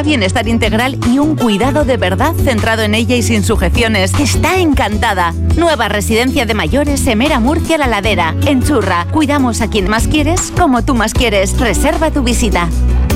bienestar integral y un cuidado de verdad centrado en ella y sin sujeciones. Está encantada. Nueva residencia de mayores Emera Murcia La Ladera. En Churra, cuidamos a quien más quieres, como tú más quieres. Reserva tu visita.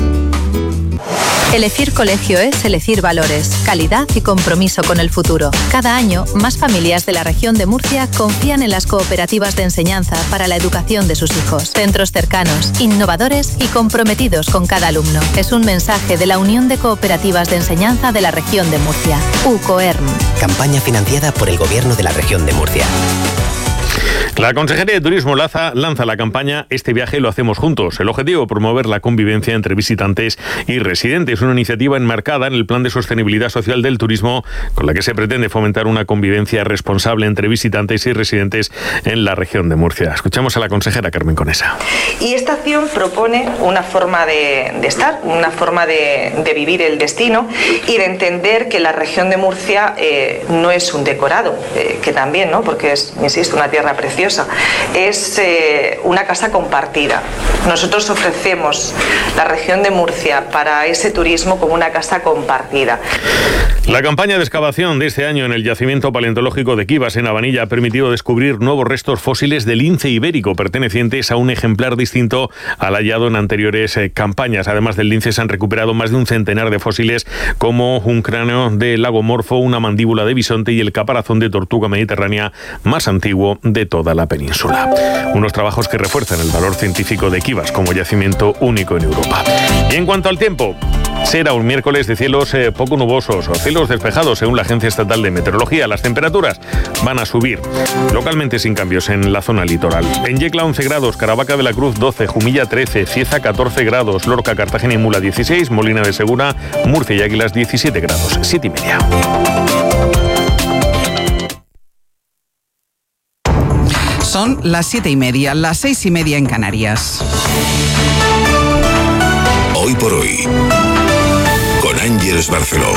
Elegir colegio es elegir valores, calidad y compromiso con el futuro. Cada año, más familias de la región de Murcia confían en las cooperativas de enseñanza para la educación de sus hijos. Centros cercanos, innovadores y comprometidos con cada alumno. Es un mensaje de la Unión de Cooperativas de Enseñanza de la región de Murcia, UCOERM. Campaña financiada por el Gobierno de la región de Murcia. La Consejería de Turismo lanza la campaña Este viaje lo hacemos juntos. El objetivo, promover la convivencia entre visitantes y residentes. Una iniciativa enmarcada en el Plan de Sostenibilidad Social del Turismo, con la que se pretende fomentar una convivencia responsable entre visitantes y residentes en la región de Murcia. Escuchamos a la consejera Carmen Conesa. Y esta acción propone una forma de estar, una forma de vivir el destino y de entender que la región de Murcia no es un decorado, que también, ¿no? Porque es, insisto, una tierra preciosa. Es una casa compartida. Nosotros ofrecemos la región de Murcia para ese turismo como una casa compartida. La campaña de excavación de este año en el yacimiento paleontológico de Quivas, en Habanilla, ha permitido descubrir nuevos restos fósiles de lince ibérico pertenecientes a un ejemplar distinto al hallado en anteriores campañas. Además del lince, se han recuperado más de un centenar de fósiles, como un cráneo de lagomorfo, una mandíbula de bisonte y el caparazón de tortuga mediterránea más antiguo de toda la península. Unos trabajos que refuerzan el valor científico de Quivas como yacimiento único en Europa. Y en cuanto al tiempo, será un miércoles de cielos poco nubosos o cielos despejados, según la Agencia Estatal de Meteorología. Las temperaturas van a subir, localmente sin cambios en la zona litoral. En Yecla 11 grados, Caravaca de la Cruz 12, Jumilla 13, Cieza 14 grados, Lorca, Cartagena y Mula 16, Molina de Segura, Murcia y Águilas 17 grados, 7:30. Son las 7:30, las 6:30 en Canarias. Hoy por hoy, con Ángeles Barceló.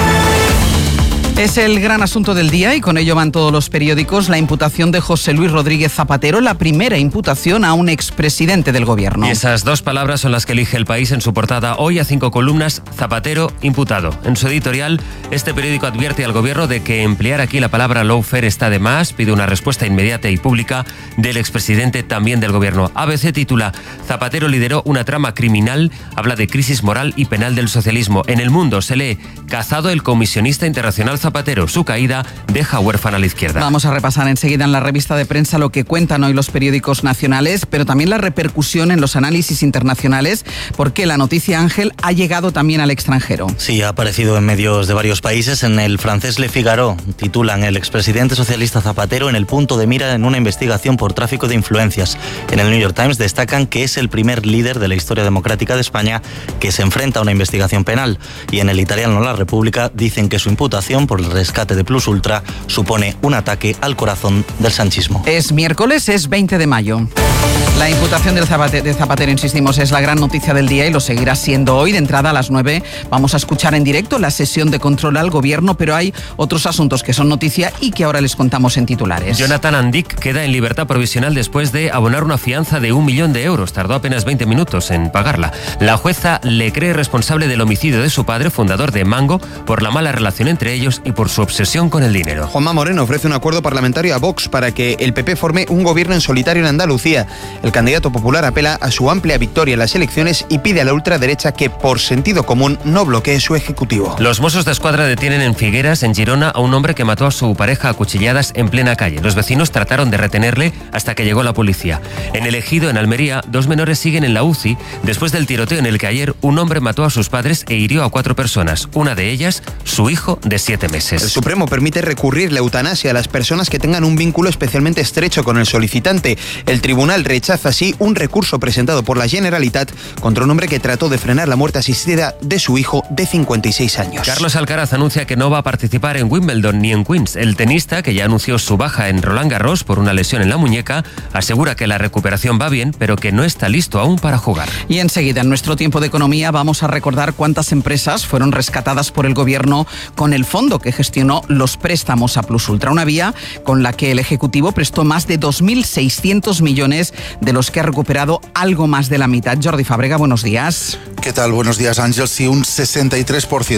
Es el gran asunto del día y con ello van todos los periódicos. La imputación de José Luis Rodríguez Zapatero, la primera imputación a un expresidente del gobierno. Y esas dos palabras son las que elige El País en su portada hoy, a 5 columnas: Zapatero imputado. En su editorial, este periódico advierte al gobierno de que emplear aquí la palabra lawfare está de más, pide una respuesta inmediata y pública del expresidente, también del gobierno. ABC titula: Zapatero lideró una trama criminal, habla de crisis moral y penal del socialismo. En El Mundo se lee: cazado el comisionista internacional Zapatero, su caída deja huérfana a la izquierda. Vamos a repasar enseguida en la revista de prensa lo que cuentan hoy los periódicos nacionales, pero también la repercusión en los análisis internacionales, porque la noticia, Ángel, ha llegado también al extranjero. Sí, ha aparecido en medios de varios países. En el francés Le Figaro titulan: el expresidente socialista Zapatero en el punto de mira en una investigación por tráfico de influencias. En el New York Times destacan que es el primer líder de la historia democrática de España que se enfrenta a una investigación penal. Y en el italiano La República dicen que su imputación por el rescate de Plus Ultra supone un ataque al corazón del sanchismo. Es miércoles, es 20 de mayo. La imputación de Zapatero, insistimos, es la gran noticia del día y lo seguirá siendo hoy. De entrada, a las 9 vamos a escuchar en directo la sesión de control al gobierno, pero hay otros asuntos que son noticia y que ahora les contamos en titulares. Jonathan Andic queda en libertad provisional después de abonar una fianza de 1 millón de euros. Tardó apenas 20 minutos en pagarla. La jueza le cree responsable del homicidio de su padre, fundador de Mango, por la mala relación entre ellos y por su obsesión con el dinero. Juanma Moreno ofrece un acuerdo parlamentario a Vox para que el PP forme un gobierno en solitario en Andalucía. El candidato popular apela a su amplia victoria en las elecciones y pide a la ultraderecha que, por sentido común, no bloquee su ejecutivo. Los Mossos de Escuadra detienen en Figueras, en Girona, a un hombre que mató a su pareja a cuchilladas en plena calle. Los vecinos trataron de retenerle hasta que llegó la policía. En El Ejido, en Almería, 2 menores siguen en la UCI después del tiroteo en el que ayer un hombre mató a sus padres e hirió a 4 personas. Una de ellas, su hijo de 7 meses. El Supremo permite recurrir la eutanasia a las personas que tengan un vínculo especialmente estrecho con el solicitante. El tribunal rechaza así un recurso presentado por la Generalitat contra un hombre que trató de frenar la muerte asistida de su hijo de 56 años. Carlos Alcaraz anuncia que no va a participar en Wimbledon ni en Queens. El tenista, que ya anunció su baja en Roland Garros por una lesión en la muñeca, asegura que la recuperación va bien, pero que no está listo aún para jugar. Y enseguida, en nuestro tiempo de economía, vamos a recordar cuántas empresas fueron rescatadas por el gobierno con el fondo que gestionó los préstamos a Plus Ultra, una vía con la que el Ejecutivo prestó más de 2.600 millones, de los que ha recuperado algo más de la mitad. Jordi Fábrega, buenos días. ¿Qué tal? Buenos días, Ángel. Sí, un 63%